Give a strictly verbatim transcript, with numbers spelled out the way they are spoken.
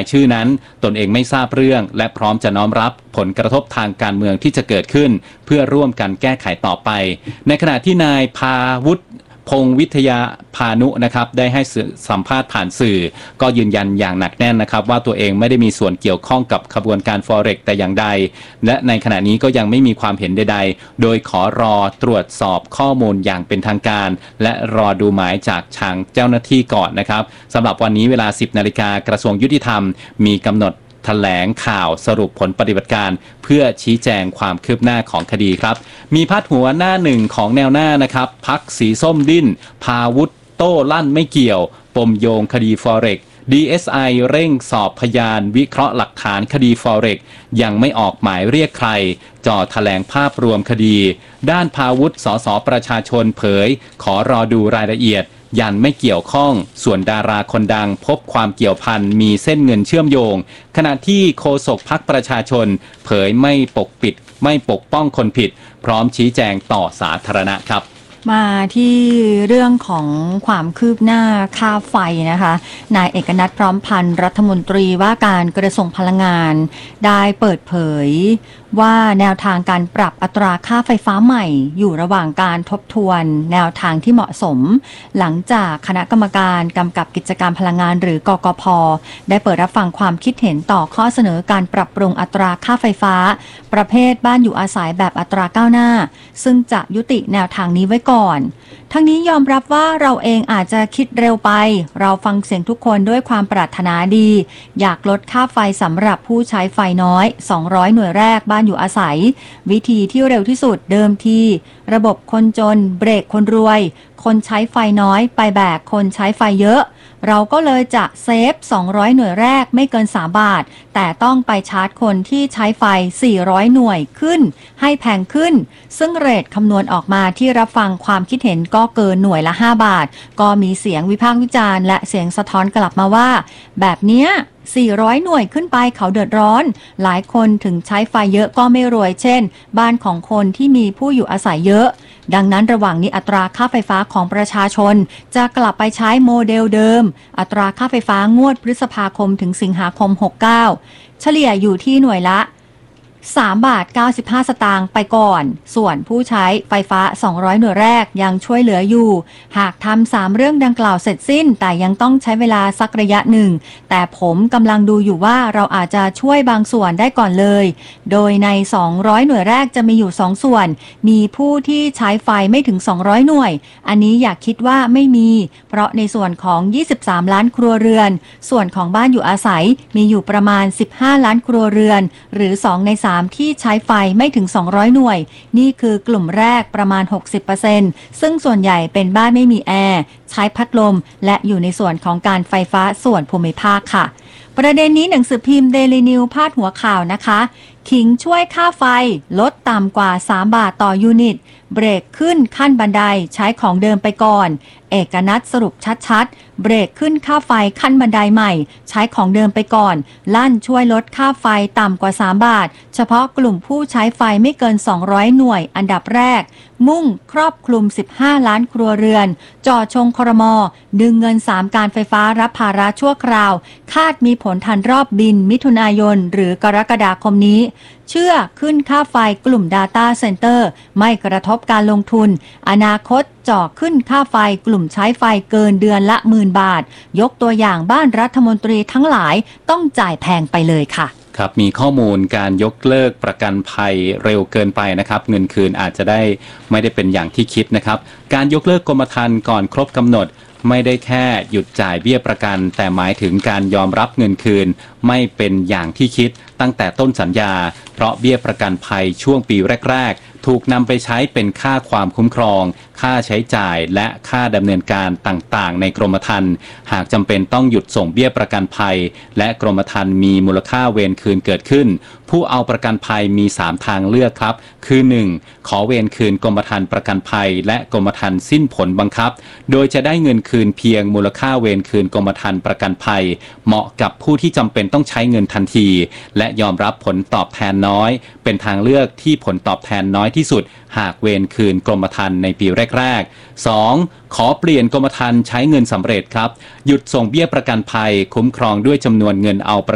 ชื่อนั้นตนเองไม่ทราบเรื่องและพร้อมจะน้อมรับผลกระทบทางการเมืองที่จะเกิดขึ้นเพื่อร่วมกันแก้ไขต่อไปในขณะที่นายพาวุฒิพงศ์วิทยาพานุนะครับได้ให้สัมภาษณ์ผ่านสื่อก็ยืนยันอย่างหนักแน่นนะครับว่าตัวเองไม่ได้มีส่วนเกี่ยวข้องกับขบวนการ Forex แต่อย่างใดและในขณะนี้ก็ยังไม่มีความเห็นใดๆโดยขอรอตรวจสอบข้อมูลอย่างเป็นทางการและรอดูหมายจากทางเจ้าหน้าที่ก่อนนะครับสำหรับวันนี้เวลา สิบนาฬิกากระทรวงยุติธรรมมีกำหนดแถลงข่าวสรุปผลปฏิบัติการเพื่อชี้แจงความคืบหน้าของคดีครับมีพาดหัวหน้าหนึ่งของแนวหน้านะครับพรรคสีส้มดิ้นพาวุธโต้ลั่นไม่เกี่ยวปมโยงคดี Forex ดี เอส ไอ เร่งสอบพยานวิเคราะห์หลักฐานคดี Forex ยังไม่ออกหมายเรียกใครจ่อแถลงภาพรวมคดีด้านพาวุธสสประชาชนเผยขอรอดูรายละเอียดยันไม่เกี่ยวข้องส่วนดาราคนดังพบความเกี่ยวพันมีเส้นเงินเชื่อมโยงขณะที่โฆษกพรรคประชาชนเผยไม่ปกปิดไม่ปกป้องคนผิดพร้อมชี้แจงต่อสาธารณะครับมาที่เรื่องของความคืบหน้าค่าไฟนะคะนายเอกนัทพร้อมพันธ์รัฐมนตรีว่าการกระทรวงพลังงานได้เปิดเผยว่าแนวทางการปรับอัตราค่าไฟฟ้าใหม่อยู่ระหว่างการทบทวนแนวทางที่เหมาะสมหลังจากคณะกรรมการกำกับกิจการพลังงานหรือกกพ.ได้เปิดรับฟังความคิดเห็นต่อข้อเสนอการปรับปรุงอัตราค่าไฟฟ้าประเภทบ้านอยู่อาศัยแบบอัตราก้าวหน้าซึ่งจะยุติแนวทางนี้ไว้ก่อนทั้งนี้ยอมรับว่าเราเองอาจจะคิดเร็วไปเราฟังเสียงทุกคนด้วยความปรารถนาดีอยากลดค่าไฟสำหรับผู้ใช้ไฟน้อยสองร้อยหน่วยแรกบ้านอยู่อาศัยวิธีที่เร็วที่สุดเดิมทีระบบคนจนเบรกคนรวยคนใช้ไฟน้อยไปแบกคนใช้ไฟเยอะเราก็เลยจะเซฟสองร้อยหน่วยแรกไม่เกินสามบาทแต่ต้องไปชาร์จคนที่ใช้ไฟสี่ร้อยหน่วยขึ้นให้แพงขึ้นซึ่งเรทคำนวณออกมาที่รับฟังความคิดเห็นก็เกินหน่วยละห้าบาทก็มีเสียงวิพากษ์วิจารณ์และเสียงสะท้อนกลับมาว่าแบบเนี้ยสี่ร้อยหน่วยขึ้นไปเขาเดือดร้อนหลายคนถึงใช้ไฟเยอะก็ไม่รวยเช่นบ้านของคนที่มีผู้อยู่อาศัยเยอะดังนั้นระหว่างนี้อัตราค่าไฟฟ้าของประชาชนจะกลับไปใช้โมเดลเดิมอัตราค่าไฟฟ้างวดพฤษภาคมถึงสิงหาคมหกสิบเก้าเฉลี่ยอยู่ที่หน่วยละสามบาทเก้าสิบห้าสตางค์ไปก่อนส่วนผู้ใช้ไฟฟ้าสองร้อยหน่วยแรกยังช่วยเหลืออยู่หากทำสามเรื่องดังกล่าวเสร็จสิ้นแต่ยังต้องใช้เวลาสักระยะหนึ่งแต่ผมกำลังดูอยู่ว่าเราอาจจะช่วยบางส่วนได้ก่อนเลยโดยในสองร้อยหน่วยแรกจะมีอยู่สองส่วนมีผู้ที่ใช้ไฟไม่ถึงสองร้อยหน่วยอันนี้อยากคิดว่าไม่มีเพราะในส่วนของยี่สิบสามล้านครัวเรือนส่วนของบ้านอยู่อาศัยมีอยู่ประมาณสิบห้าล้านครัวเรือนหรือสองในสามที่ใช้ไฟไม่ถึงสองร้อยหน่วยนี่คือกลุ่มแรกประมาณ หกสิบเปอร์เซ็นต์ ซึ่งส่วนใหญ่เป็นบ้านไม่มีแอร์ใช้พัดลมและอยู่ในส่วนของการไฟฟ้าส่วนภูมิภาคค่ะประเด็นนี้หนังสือพิมพ์ Daily News พาดหัวข่าวนะคะขิงช่วยค่าไฟลดต่ำกว่าสามบาทต่อยูนิตเบรกขึ้นขั้นบันไดใช้ของเดิมไปก่อนเอกนัทสรุปชัดๆเบรกขึ้นค่าไฟขั้นบันไดใหม่ใช้ของเดิมไปก่อนลั่นช่วยลดค่าไฟต่ำกว่าสามบาทเฉพาะกลุ่มผู้ใช้ไฟไม่เกินสองร้อยหน่วยอันดับแรกมุ่งครอบคลุมสิบห้าล้านครัวเรือนจ่อชงครม.ดึงเงินสามการไฟฟ้ารับภาระชั่วคราวคาดมีผลทันรอบบินมิถุนายนหรือกรกฎาคมนี้เชื่อขึ้นค่าไฟกลุ่ม Data Center ไม่กระทบการลงทุนอนาคตจ่อขึ้นค่าไฟกลุ่มใช้ไฟเกินเดือนละหมื่นบาทยกตัวอย่างบ้านรัฐมนตรีทั้งหลายต้องจ่ายแพงไปเลยค่ะครับมีข้อมูลการยกเลิกประกันภัยเร็วเกินไปนะครับเงินคืนอาจจะได้ไม่ได้เป็นอย่างที่คิดนะครับการยกเลิกกรมธรรม์ก่อนครบกำหนดไม่ได้แค่หยุดจ่ายเบี้ยประกันแต่หมายถึงการยอมรับเงินคืนไม่เป็นอย่างที่คิดตั้งแต่ต้นสัญญาเพราะเบี้ยประกันภัยช่วงปีแรกๆถูกนำไปใช้เป็นค่าความคุ้มครองค่าใช้จ่ายและค่าดำเนินการต่างๆในกรมธรรม์หากจำเป็นต้องหยุดส่งเบี้ยประกันภัยและกรมธรรม์มีมูลค่าเวรคืนเกิดขึ้นผู้เอาประกันภัยมีสามทางเลือกครับคือหนึ่งขอเวรคืนกรมธรรม์ประกันภัยและกรมธรรม์สิ้นผลบังคับโดยจะได้เงินคืนเพียงมูลค่าเวรคืนกรมธรรม์ประกันภัยเหมาะกับผู้ที่จำเป็นต้องใช้เงินทันทีและยอมรับผลตอบแทนน้อยเป็นทางเลือกที่ผลตอบแทนน้อยที่สุดหากเวรคืนกรมธรรม์ในปีแรกๆ สอง ขอเปลี่ยนกรมธรรม์ใช้เงินสำเร็จครับหยุดส่งเบี้ยประกันภัยคุ้มครองด้วยจำนวนเงินเอา